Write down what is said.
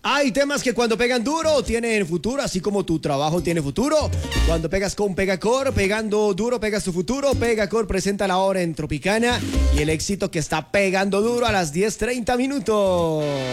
Hay temas que cuando pegan duro tienen futuro, así como tu trabajo tiene futuro. Cuando pegas con Pegacor, pegando duro pegas tu futuro. Pegacor presenta la hora en Tropicana y el éxito que está pegando duro a las 10:30 minutos.